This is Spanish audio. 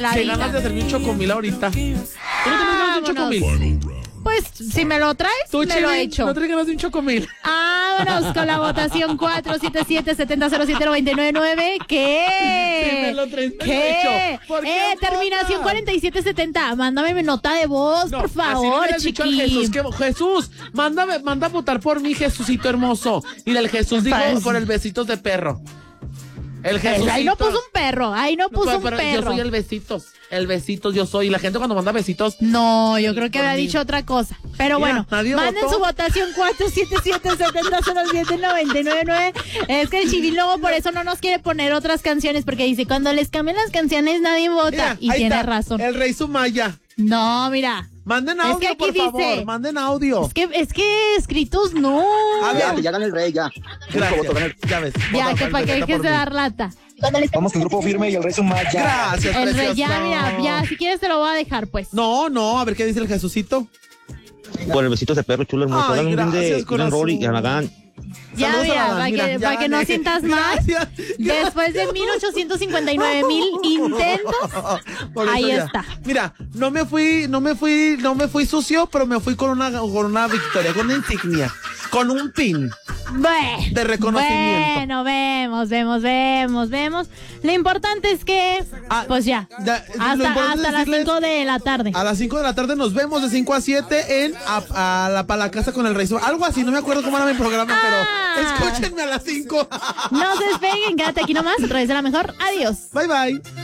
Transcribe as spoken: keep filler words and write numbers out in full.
la Qué vida. ganas de hacerme un chocomil ahorita. ¿Tú no tienes ganas de un Vámonos. chocomil? Pues, si me lo traes, ¿Tú, me lo he Chivi, hecho. no tienes ganas de un chocomil? Vámonos con la votación cuatro siete siete, siete cero cero siete, nueve nueve nueve. ¿Qué? Si me lo traes, me lo ¿Qué? he hecho. ¿Por qué Eh, terminación votas? cuarenta y siete setenta. Mándame nota de voz, No, por así le favor, hubieras dicho al chiqui. Jesús, que, Jesús, mándame, manda a votar por mí, Jesucito hermoso. Y del Jesús dijo Pues- por el besitos de perro. El Jesús. Ahí no puso un perro, ahí no puso un pero perro. Yo soy el besitos. El besitos yo soy. Y la gente cuando manda besitos. No, yo creo que Por había mí. dicho otra cosa. Pero Mira, bueno, nadie manden votó. su votación cuatro siete siete, siete cero siete, nueve nueve nueve. Es que el Chivín luego por eso no nos quiere poner otras canciones, porque dice, cuando les cambian las canciones nadie vota. Mira, y ahí tiene está, razón. El rey Sumaya. No, mira. Manden Es audio, que aquí por dice- favor. Manden audio. Es que, es que escritos no. A ver. Ya, que ya gane el rey, ya. Gracias. Único voto, gane el- Ya ves. Ya, vota, que para que vota dejes por de mí. dar lata. Vamos con Grupo Firme y el rey Sumaya. Gracias, El rey, ya, precioso. mira, ya, si quieres te lo voy a dejar, pues. No, no, a ver qué dice el Jesucito. Por el besitos de perro chulo hermoso. Ay, Hagan un ring gracias, de corazón. Roll y Hagan. Ya, Saludos a mira, Adán, para mira, que, ya para que no gané. sientas más. Gracias. Después de mil ochocientos cincuenta y nueve mil intentos, Por eso ahí ya. está. Mira, no me fui, no me fui, no me fui sucio, pero me fui con una, con una victoria, con una insignia, con un pin. Bueno, De reconocimiento. Bueno, vemos, vemos, vemos, vemos. Lo importante es que, Ah, pues ya, ya, lo hasta, importante hasta es las decirles- cinco de la tarde. A las cinco de la tarde nos vemos de cinco a siete en a, a la para la casa con el rey. Algo así, no me acuerdo cómo era mi programa, Ah. pero escúchenme a las cinco. No se despeguen, quédate aquí nomás a través de la mejor. Adiós. Bye bye.